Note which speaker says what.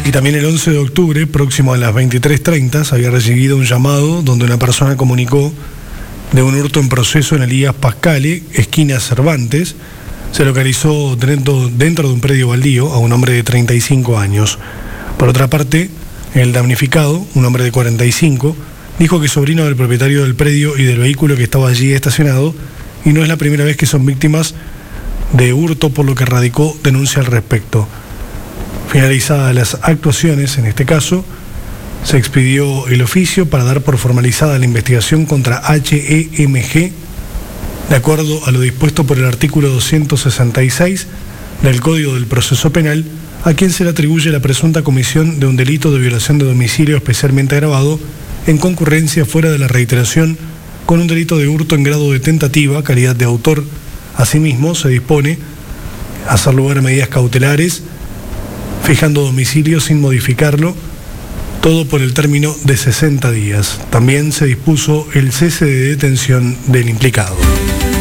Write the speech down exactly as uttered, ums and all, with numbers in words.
Speaker 1: Y también el once de octubre, próximo a las veintitrés treinta, se había recibido un llamado donde una persona comunicó de un hurto en proceso en Elías Pascale, esquina Cervantes. Se localizó dentro, dentro de un predio baldío a un hombre de treinta y cinco años. Por otra parte, el damnificado, un hombre de cuarenta y cinco, dijo que es sobrino del propietario del predio y del vehículo que estaba allí estacionado, y no es la primera vez que son víctimas de hurto, por lo que radicó denuncia al respecto. Finalizadas las actuaciones, en este caso, se expidió el oficio para dar por formalizada la investigación contra H E M G, de acuerdo a lo dispuesto por el artículo doscientos sesenta y seis del Código del Proceso Penal, a quien se le atribuye la presunta comisión de un delito de violación de domicilio especialmente agravado en concurrencia fuera de la reiteración con un delito de hurto en grado de tentativa, calidad de autor. Asimismo, se dispone a hacer lugar a medidas cautelares, fijando domicilio sin modificarlo, todo por el término de sesenta días. También se dispuso el cese de detención del implicado.